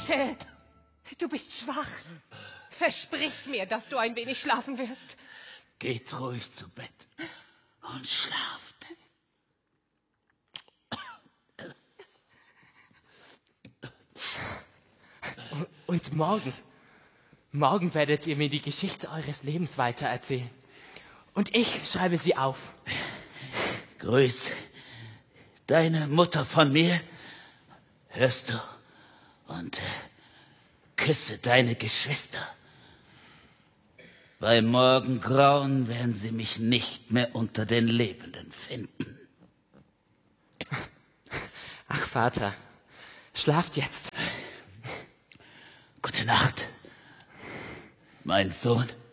Michel, du bist schwach. Versprich mir, dass du ein wenig schlafen wirst. Geht ruhig zu Bett und schlaft. Und morgen werdet ihr mir die Geschichte eures Lebens weitererzählen. Und ich schreibe sie auf. Grüß deine Mutter von mir, hörst du? Und küsse deine Geschwister. Bei Morgengrauen werden sie mich nicht mehr unter den Lebenden finden. Ach, Vater, schlaft jetzt. Gute Nacht, mein Sohn.